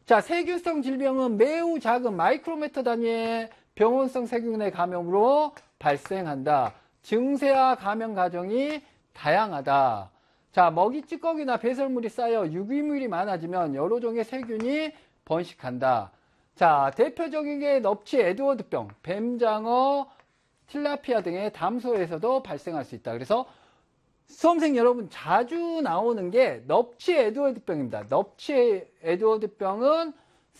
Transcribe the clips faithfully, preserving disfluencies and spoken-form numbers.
자, 세균성 질병은 매우 작은 마이크로미터 단위의 병원성 세균의 감염으로 발생한다. 증세와 감염 과정이 다양하다. 자, 먹이 찌꺼기나 배설물이 쌓여 유기물이 많아지면 여러 종의 세균이 번식한다. 자, 대표적인 게 넙치 에드워드병, 뱀장어, 틸라피아 등의 담소에서도 발생할 수 있다. 그래서 수험생 여러분 자주 나오는 게 넙치 에드워드병입니다. 넙치 에드워드병은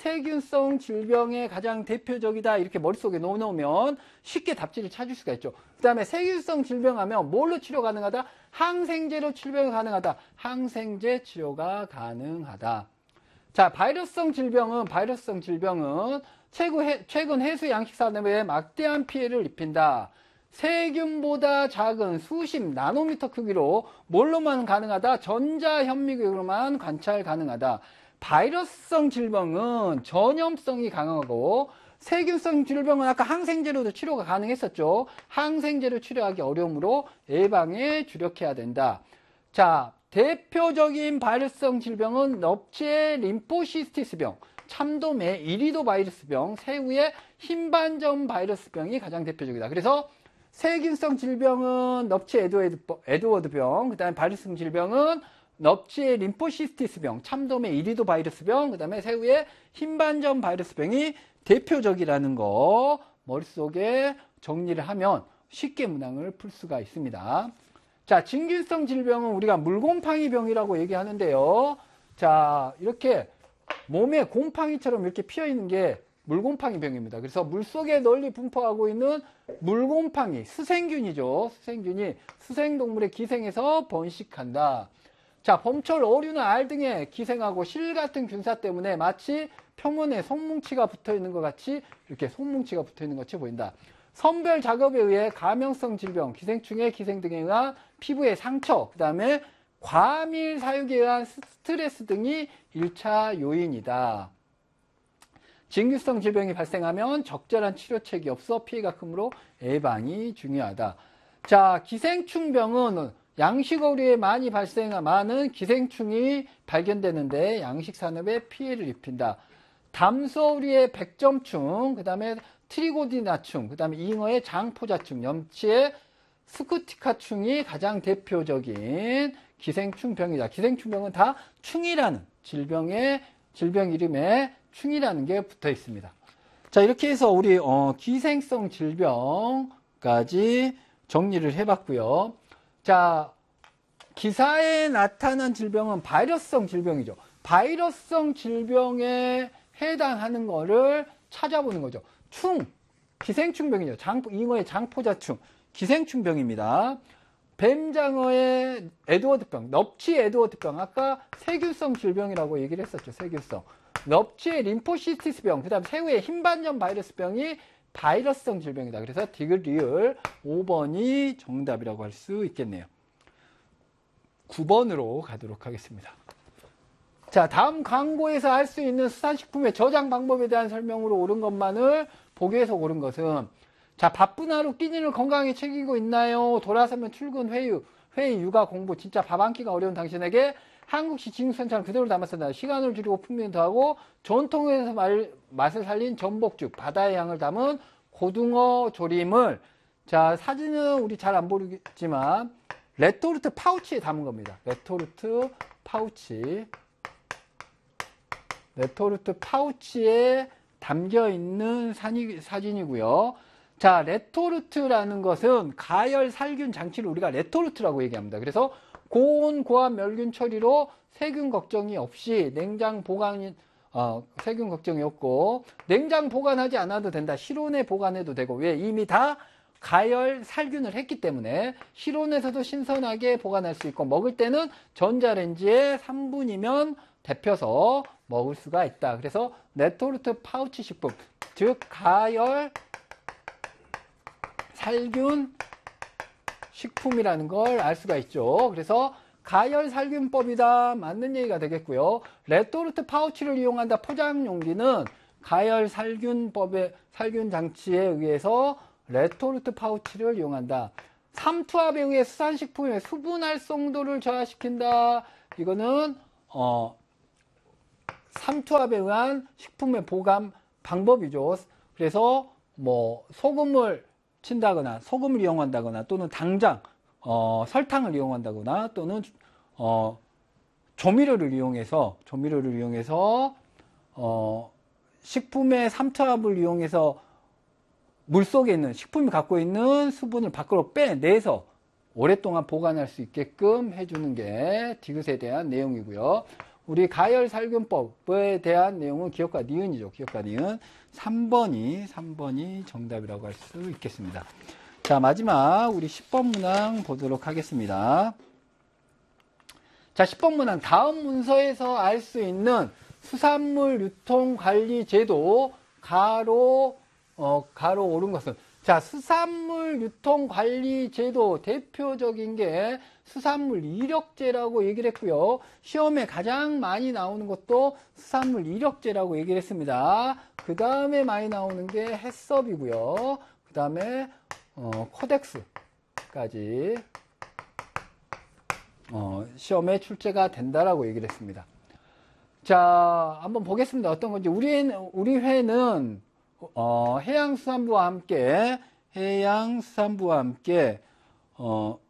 세균성 질병의 가장 대표적이다. 이렇게 머릿속에 넣어놓으면 쉽게 답지를 찾을 수가 있죠. 그 다음에 세균성 질병하면 뭘로 치료 가능하다? 항생제로 치료가 가능하다. 항생제 치료가 가능하다. 자, 바이러스성 질병은 바이러스성 질병은 최근 해수 양식 산업에 막대한 피해를 입힌다. 세균보다 작은 수십 나노미터 크기로 뭘로만 가능하다? 전자현미경으로만 관찰 가능하다. 바이러스성 질병은 전염성이 강하고 세균성 질병은 아까 항생제로도 치료가 가능했었죠. 항생제로 치료하기 어려우므로 예방에 주력해야 된다. 자, 대표적인 바이러스성 질병은 넙치의 림포시스티스병, 참돔의 이리도 바이러스병, 새우의 흰반점 바이러스병이 가장 대표적이다. 그래서 세균성 질병은 넙치 에드워드병, 그 다음에 바이러스성 질병은 넙치의 림포시스티스병, 참돔의 이리도 바이러스병, 그 다음에 새우의 흰반점 바이러스병이 대표적이라는 거 머릿속에 정리를 하면 쉽게 문항을 풀 수가 있습니다. 자, 진균성 질병은 우리가 물곰팡이병이라고 얘기하는데요. 자, 이렇게 몸에 곰팡이처럼 이렇게 피어 있는 게 물곰팡이병입니다. 그래서 물속에 널리 분포하고 있는 물곰팡이, 수생균이죠. 수생균이 수생동물의 기생에서 번식한다. 자, 봄철 어류나 알 등에 기생하고 실 같은 균사 때문에 마치 표면에 손뭉치가 붙어 있는 것 같이 이렇게 손뭉치가 붙어 있는 것 같이 보인다. 선별 작업에 의해 감염성 질병, 기생충의 기생 등에 의한 피부의 상처, 그 다음에 과밀 사육에 의한 스트레스 등이 일 차 요인이다. 진균성 질병이 발생하면 적절한 치료책이 없어 피해가 크므로 예방이 중요하다. 자, 기생충병은 양식어류에 많이 발생하는 기생충이 발견되는데 양식산업에 피해를 입힌다. 담소어류의 백점충, 그 다음에 트리고디나충, 그 다음에 잉어의 장포자충, 염치의 스쿠티카충이 가장 대표적인 기생충병이다. 기생충병은 다 충이라는 질병의 질병 이름에 충이라는 게 붙어 있습니다. 자, 이렇게 해서 우리 어, 기생성 질병까지 정리를 해봤고요. 자, 기사에 나타난 질병은 바이러스성 질병이죠. 바이러스성 질병에 해당하는 거를 찾아보는 거죠. 충, 기생충병이죠. 장, 잉어의 장포자충, 기생충병입니다. 뱀장어의 에드워드병, 넙치 에드워드병, 아까 세균성 질병이라고 얘기를 했었죠. 세균성. 넙치의 림포시스티스병, 그 다음 새우의 흰반점 바이러스병이 바이러스성 질병이다. 그래서 디귿 리을 오 번이 정답이라고 할 수 있겠네요. 구 번으로 가도록 하겠습니다. 자, 다음 광고에서 할 수 있는 수산식품의 저장 방법에 대한 설명으로 옳은 것만을 보기에서 고른 것은, 자, 바쁜 하루 끼니를 건강하게 챙기고 있나요? 돌아서면 출근, 회유, 회의, 육아, 공부, 진짜 밥 한 끼가 어려운 당신에게 한국식 진국선처럼 그대로 담았습니다. 시간을 줄이고 풍미를 더하고 전통에서 말, 맛을 살린 전복죽, 바다의 향을 담은 고등어 조림을, 자, 사진은 우리 잘 안 보이겠지만 레토르트 파우치에 담은 겁니다. 레토르트 파우치. 레토르트 파우치에 담겨 있는 사진이고요. 자, 레토르트라는 것은 가열 살균 장치를 우리가 레토르트라고 얘기합니다. 그래서 고온 고압 멸균 처리로 세균 걱정이 없이 냉장 보관, 어, 세균 걱정이 없고 냉장 보관하지 않아도 된다. 실온에 보관해도 되고, 왜? 이미 다 가열 살균을 했기 때문에 실온에서도 신선하게 보관할 수 있고, 먹을 때는 전자레인지에 삼 분이면 데펴서 먹을 수가 있다. 그래서 레토르트 파우치 식품, 즉 가열 살균 식품이라는 걸 알 수가 있죠. 그래서 가열 살균법이다. 맞는 얘기가 되겠고요. 레토르트 파우치를 이용한다. 포장 용기는 가열 살균법의 살균 장치에 의해서 레토르트 파우치를 이용한다. 삼투압에 의해 수산식품의 수분 활성도를 저하시킨다. 이거는 어 삼투압에 의한 식품의 보관 방법이죠. 그래서 뭐 소금을 친다거나 소금을 이용한다거나 또는 당장 어, 설탕을 이용한다거나 또는 어, 조미료를 이용해서 조미료를 이용해서 어, 식품의 삼투압을 이용해서 물속에 있는 식품이 갖고 있는 수분을 밖으로 빼내서 오랫동안 보관할 수 있게끔 해주는 게 디귿에 대한 내용이고요. 우리 가열살균법에 대한 내용은 기억과 니은이죠. 기억과 니은. 삼 번이 삼 번이 정답이라고 할 수 있겠습니다. 자, 마지막 우리 십 번 문항 보도록 하겠습니다. 자, 십 번 문항. 다음 문서에서 알 수 있는 수산물 유통 관리 제도 가로 어, 가로 오른 것은, 자, 수산물 유통 관리 제도 대표적인 게 수산물 이력제라고 얘기를 했고요. 시험에 가장 많이 나오는 것도 수산물 이력제라고 얘기를 했습니다. 그 다음에 많이 나오는 게 해썹이고요. 그 다음에 어, 코덱스까지 어, 시험에 출제가 된다라고 얘기를 했습니다. 자, 한번 보겠습니다. 어떤 건지. 우리, 우리 회는 어, 해양수산부와 함께, 해양수산부와 함께, 어,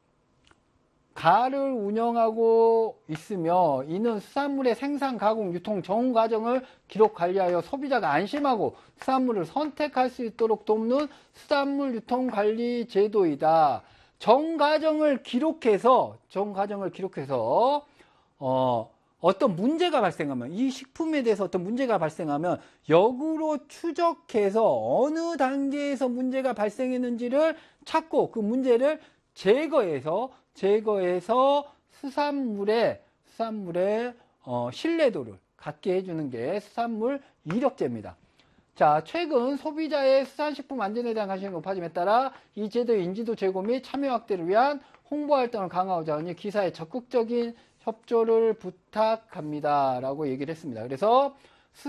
가를 운영하고 있으며, 이는 수산물의 생산, 가공, 유통 전 과정을 기록 관리하여 소비자가 안심하고 수산물을 선택할 수 있도록 돕는 수산물 유통 관리 제도이다. 전 과정을 기록해서, 전 과정을 기록해서, 어, 어떤 문제가 발생하면, 이 식품에 대해서 어떤 문제가 발생하면 역으로 추적해서 어느 단계에서 문제가 발생했는지를 찾고 그 문제를 제거해서 제거해서 수산물의 수산물의 어, 신뢰도를 갖게 해주는 게 수산물 이력제입니다. 자, 최근 소비자의 수산식품 안전에 대한 관심이 높아짐에 따라 이 제도의 인지도 제고 및 참여 확대를 위한 홍보 활동을 강화하고자 하니 기사에 적극적인 협조를 부탁합니다. 라고 얘기를 했습니다. 그래서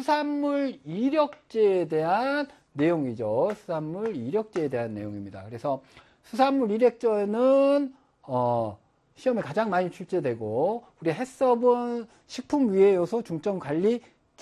수산물 이력제에 대한 내용이죠. 수산물 이력제에 대한 내용입니다. 그래서 수산물 이력제는 어, 시험에 가장 많이 출제되고 우리 해썹은 식품 위해 요소 중점 관리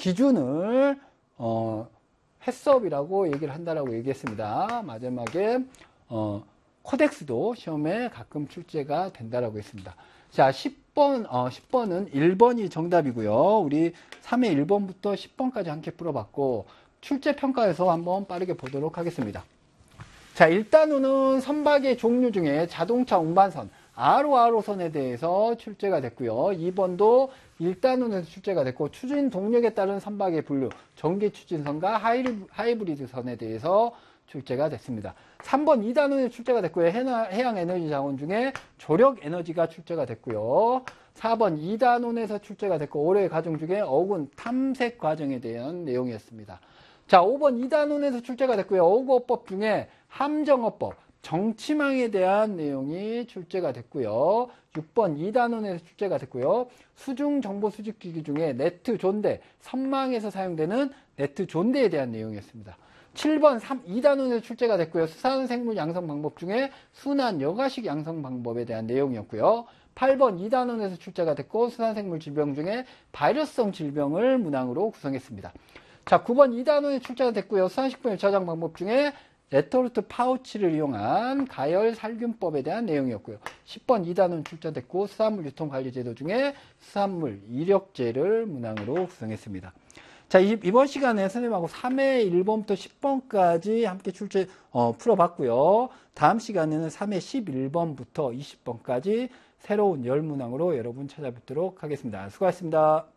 기준을 어, 해썹이라고 얘기를 한다라고 얘기했습니다. 마지막에 어, 코덱스도 시험에 가끔 출제가 된다라고 했습니다. 자, 십 번, 어, 십 번은 일 번이 정답이고요. 우리 삼의 일 번부터 십 번까지 함께 풀어봤고, 출제 평가에서 한번 빠르게 보도록 하겠습니다. 자, 일 단원은 선박의 종류 중에 자동차 운반선, 알오알오선에 대해서 출제가 됐고요. 이 번도 일 단원에서 출제가 됐고, 추진 동력에 따른 선박의 분류, 전기 추진선과 하이브리드선에 대해서 출제가 됐습니다. 삼 번 이 단원에 출제가 됐고요. 해양 에너지 자원 중에 조력 에너지가 출제가 됐고요. 사 번 이 단원에서 출제가 됐고 올해의 과정 중에 어군 탐색 과정에 대한 내용이었습니다. 자, 오 번 이 단원에서 출제가 됐고요. 어구어법 중에 함정어법, 정치망에 대한 내용이 출제가 됐고요. 육 번 이 단원에서 출제가 됐고요. 수중 정보 수집기기 중에 네트 존대, 선망에서 사용되는 네트 존대에 대한 내용이었습니다. 칠 번 이 단원에서 출제가 됐고요. 수산생물 양성 방법 중에 순환 여과식 양성 방법에 대한 내용이었고요. 팔 번 이 단원에서 출제가 됐고 수산생물 질병 중에 바이러스성 질병을 문항으로 구성했습니다. 자, 구 번 이 단원에 출제가 됐고요. 수산식품 저장 방법 중에 레토르트 파우치를 이용한 가열 살균법에 대한 내용이었고요. 십 번 이 단원 출제됐고 수산물 유통관리제도 중에 수산물 이력제를 문항으로 구성했습니다. 자, 이번 시간에 선생님하고 삼의 일 번부터 십 번까지 함께 출제, 어, 풀어봤고요. 다음 시간에는 삼의 십일 번부터 이십 번까지 새로운 열 문항으로 여러분 찾아뵙도록 하겠습니다. 수고하셨습니다.